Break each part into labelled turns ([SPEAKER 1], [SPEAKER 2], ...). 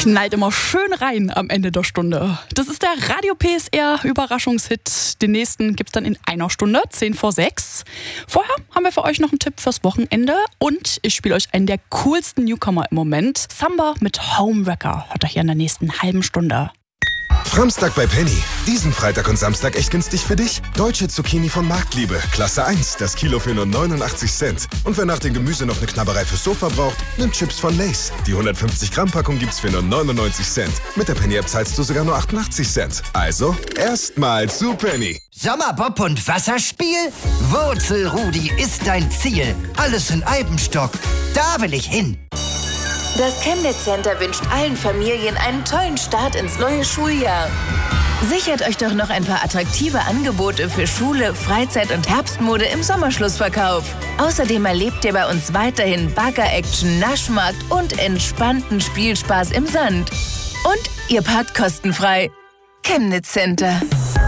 [SPEAKER 1] knallt immer schön rein am Ende der Stunde. Das ist der Radio PSR Überraschungshit. Den nächsten gibt's dann in einer Stunde, 5:10. Vorher haben wir für euch noch einen Tipp fürs Wochenende und ich spiele euch einen der coolsten Newcomer im Moment. Samba mit Homewrecker. Hört euch hier in der nächsten halben Stunde.
[SPEAKER 2] Framstag bei Penny. Diesen Freitag und Samstag echt günstig für dich. Deutsche Zucchini von Marktliebe. Klasse 1. Das Kilo für nur 89 Cent. Und wer nach dem Gemüse noch eine Knabberei fürs Sofa braucht, nimmt Chips von Lay's. Die 150 Gramm Packung gibt's für nur 99 Cent. Mit der Penny-App zahlst du sogar nur 88 Cent. Also, erstmal zu Penny.
[SPEAKER 3] Sommerbob und Wasserspiel? Wurzelrudi ist dein Ziel. Alles in Eibenstock. Da will ich hin.
[SPEAKER 4] Das Chemnitz Center wünscht allen Familien einen tollen Start ins neue Schuljahr. Sichert euch doch noch ein paar attraktive Angebote für Schule, Freizeit und Herbstmode im Sommerschlussverkauf. Außerdem erlebt ihr bei uns weiterhin Bagger-Action, Naschmarkt und entspannten Spielspaß im Sand. Und ihr parkt kostenfrei. Chemnitz Center.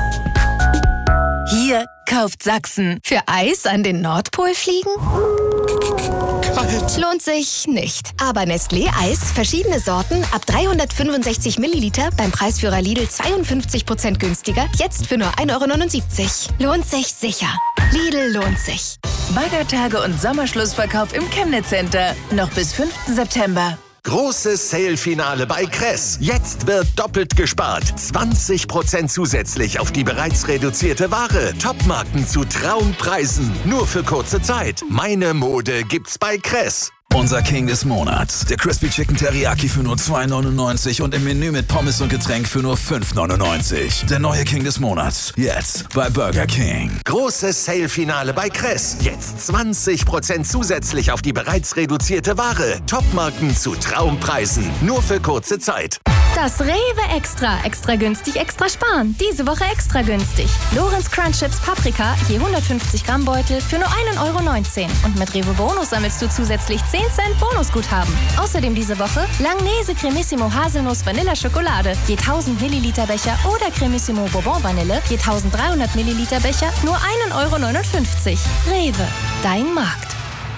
[SPEAKER 4] Hier kauft Sachsen.
[SPEAKER 5] Für Eis an den Nordpol fliegen? Kalt. Lohnt sich nicht. Aber Nestlé Eis, verschiedene Sorten, ab 365 Milliliter, beim Preisführer Lidl 52% günstiger, jetzt für nur 1,79 €. Lohnt sich sicher. Lidl lohnt sich.
[SPEAKER 4] Baggertage und Sommerschlussverkauf im Chemnitz Center. Noch bis 5. September.
[SPEAKER 6] Großes Sale-Finale bei Kress. Jetzt wird doppelt gespart. 20% zusätzlich auf die bereits reduzierte Ware. Topmarken zu Traumpreisen. Nur für kurze Zeit. Meine Mode gibt's bei Kress.
[SPEAKER 7] Unser King des Monats. Der Crispy Chicken Teriyaki für nur 2,99 € und im Menü mit Pommes und Getränk für nur 5,99 €. Der neue King des Monats. Jetzt bei Burger King.
[SPEAKER 6] Großes Sale-Finale bei Kress. Jetzt 20% zusätzlich auf die bereits reduzierte Ware. Topmarken zu Traumpreisen. Nur für kurze Zeit.
[SPEAKER 8] Das Rewe Extra. Extra günstig, extra sparen. Diese Woche extra günstig. Lorenz Crunch Chips Paprika, je 150 Gramm Beutel für nur 1,19 €. Und mit Rewe Bonus sammelst du zusätzlich 10 Cent Bonusguthaben. Außerdem diese Woche Langnese Cremissimo Haselnuss Vanilla Schokolade, je 1000 Milliliter Becher oder Cremissimo Bourbon Vanille, je 1300 Milliliter Becher, nur 1,59 €. Rewe, dein Markt.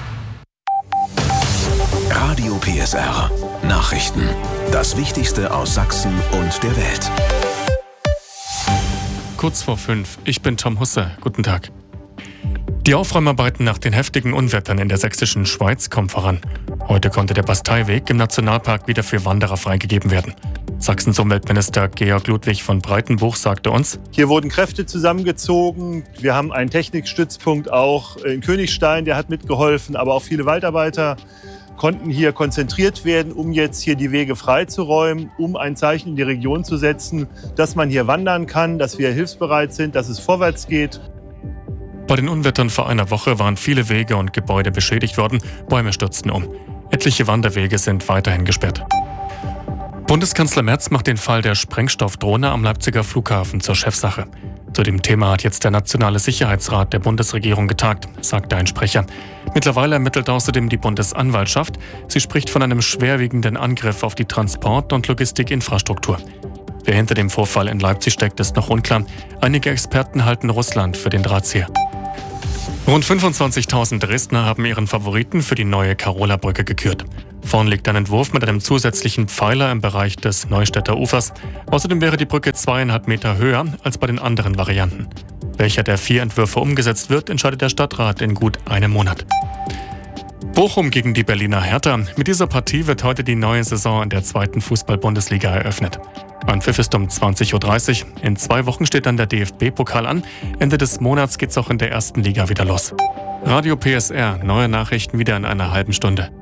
[SPEAKER 7] Radio PSR. Nachrichten. Das Wichtigste aus Sachsen und der Welt.
[SPEAKER 9] Kurz vor 5. Ich bin Tom Husse. Guten Tag. Die Aufräumarbeiten nach den heftigen Unwettern in der sächsischen Schweiz kommen voran. Heute konnte der Basteiweg im Nationalpark wieder für Wanderer freigegeben werden. Sachsens Umweltminister Georg Ludwig von Breitenbuch sagte uns:
[SPEAKER 10] Hier wurden Kräfte zusammengezogen. Wir haben einen Technikstützpunkt auch in Königstein, der hat mitgeholfen, aber auch viele Waldarbeiter konnten hier konzentriert werden, um jetzt hier die Wege freizuräumen, um ein Zeichen in die Region zu setzen, dass man hier wandern kann, dass wir hilfsbereit sind, dass es vorwärts geht.
[SPEAKER 9] Bei den Unwettern vor einer Woche waren viele Wege und Gebäude beschädigt worden, Bäume stürzten um. Etliche Wanderwege sind weiterhin gesperrt. Bundeskanzler Merz macht den Fall der Sprengstoffdrohne am Leipziger Flughafen zur Chefsache. Zu dem Thema hat jetzt der Nationale Sicherheitsrat der Bundesregierung getagt, sagte ein Sprecher. Mittlerweile ermittelt außerdem die Bundesanwaltschaft. Sie spricht von einem schwerwiegenden Angriff auf die Transport- und Logistikinfrastruktur. Wer hinter dem Vorfall in Leipzig steckt, ist noch unklar. Einige Experten halten Russland für den Drahtzieher. Rund 25.000 Dresdner haben ihren Favoriten für die neue Karola-Brücke gekürt. Vorn liegt ein Entwurf mit einem zusätzlichen Pfeiler im Bereich des Neustädter Ufers. Außerdem wäre die Brücke 2,5 Meter höher als bei den anderen Varianten. Welcher der 4 Entwürfe umgesetzt wird, entscheidet der Stadtrat in gut einem Monat. Bochum gegen die Berliner Hertha. Mit dieser Partie wird heute die neue Saison in der 2. Fußball-Bundesliga eröffnet. Anpfiff ist um 20:30 Uhr. In 2 Wochen steht dann der DFB-Pokal an. Ende des Monats geht's auch in der 1. Liga wieder los. Radio PSR, neue Nachrichten wieder in einer halben Stunde.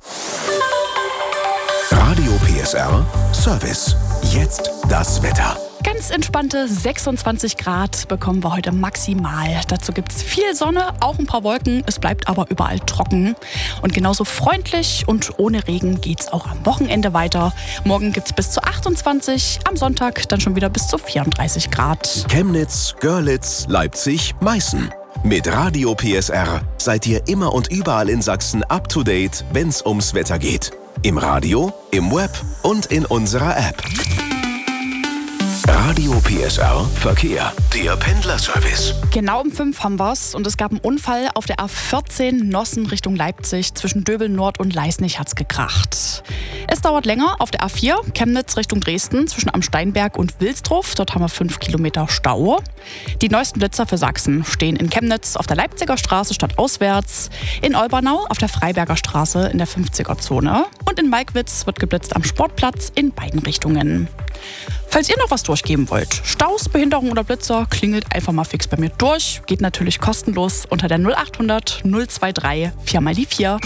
[SPEAKER 7] Radio PSR Service. Jetzt das Wetter.
[SPEAKER 1] Ganz entspannte 26 Grad bekommen wir heute maximal. Dazu gibt's viel Sonne, auch ein paar Wolken. Es bleibt aber überall trocken. Und genauso freundlich und ohne Regen geht's auch am Wochenende weiter. Morgen gibt's bis zu 28, am Sonntag dann schon wieder bis zu 34 Grad.
[SPEAKER 7] Chemnitz, Görlitz, Leipzig, Meißen. Mit Radio PSR seid ihr immer und überall in Sachsen up to date, wenn's ums Wetter geht. Im Radio, im Web und in unserer App. Radio PSR Verkehr. Der Pendlerservice.
[SPEAKER 1] Genau um 5 haben wir's und es gab einen Unfall auf der A14 Nossen Richtung Leipzig. Zwischen Döbel Nord und Leisnig hat's gekracht. Es dauert länger auf der A4 Chemnitz Richtung Dresden zwischen Am Steinberg und Wilsdruff. Dort haben wir 5 Kilometer Stau. Die neuesten Blitzer für Sachsen stehen in Chemnitz auf der Leipziger Straße stadtauswärts, in Olbernau auf der Freiberger Straße in der 50er-Zone und in Malkwitz wird geblitzt am Sportplatz in beiden Richtungen. Falls ihr noch was durchgeben wollt, Staus, Behinderung oder Blitzer, klingelt einfach mal fix bei mir durch. Geht natürlich kostenlos unter der 0800 023 4x4.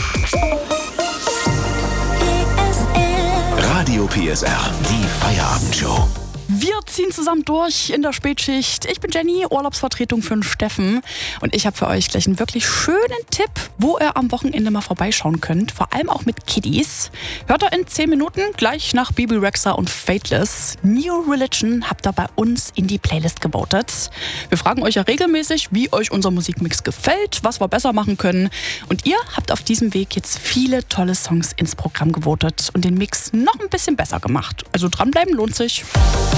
[SPEAKER 7] Radio PSR, die Feierabendshow.
[SPEAKER 1] Wir ziehen zusammen durch in der Spätschicht. Ich bin Jenny, Urlaubsvertretung für den Steffen. Und ich habe für euch gleich einen wirklich schönen Tipp, wo ihr am Wochenende mal vorbeischauen könnt. Vor allem auch mit Kiddies. Hört ihr in 10 Minuten gleich nach Bibi Rexha und Fateless. New Religion habt ihr bei uns in die Playlist gewotet. Wir fragen euch ja regelmäßig, wie euch unser Musikmix gefällt, was wir besser machen können. Und ihr habt auf diesem Weg jetzt viele tolle Songs ins Programm gewotet und den Mix noch ein bisschen besser gemacht. Also dranbleiben lohnt sich.